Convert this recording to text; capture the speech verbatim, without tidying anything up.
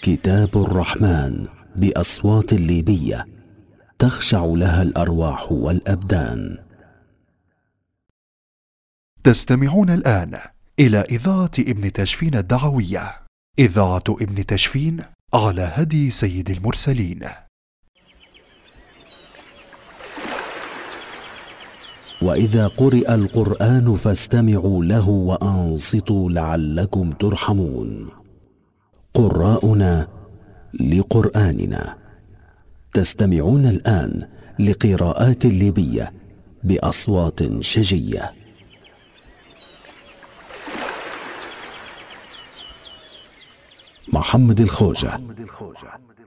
كتاب الرحمن بأصوات ليبية تخشع لها الأرواح والأبدان. تستمعون الآن إلى إذاعة ابن تشفين الدعوية، إذاعة ابن تشفين على هدي سيد المرسلين. وإذا قرئ القرآن فاستمعوا له وأنصتوا لعلكم ترحمون. قراؤنا لقرآننا. تستمعون الآن لقراءات ليبية بأصوات شجية. محمد الخوجة.